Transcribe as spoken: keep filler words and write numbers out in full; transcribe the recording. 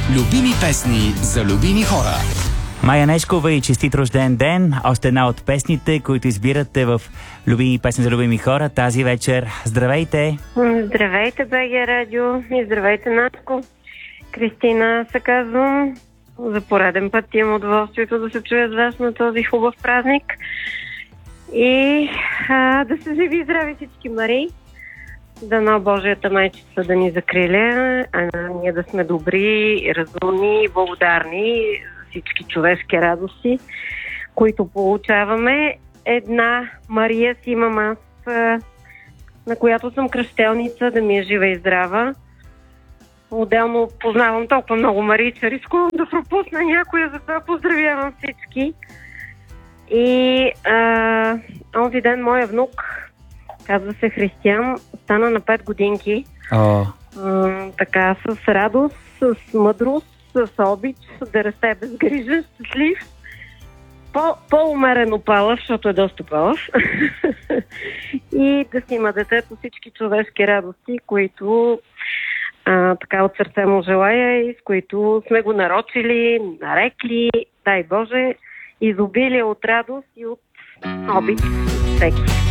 Любими песни за любими хора. Майя Нешкова и честит рожден ден. Още една от песните, които избирате в любими песни за любими хора тази вечер. Здравейте! Здравейте, БГ Радио, и здравейте, Натко. Кристина се казвам. За пореден път имам удоволствието да се чуя с вас на този хубав празник. И а, да се живи и здрави всички Марии. Дано Божията майчица да ни закриля, а ние да сме добри, разумни и благодарни за всички човешки радости, които получаваме. Една Мария си имам аз, на която съм кръщелница, да ми е жива и здрава. Отделно познавам толкова много Марии, че рискувам да пропусна някоя, затова поздравявам всички. И а, онзи ден моя внук, казва се Християн, стана на пет годинки. О. А, така, с радост, с мъдрост, с обич, да расте безгрижен, щастлив. По, по-умерено палав, защото е доста палав. И да си има детето всички човешки радости, които а, така от сърце му желая и с които сме го нарочили, нарекли, дай Боже, изобилие от радост и от обич всеки.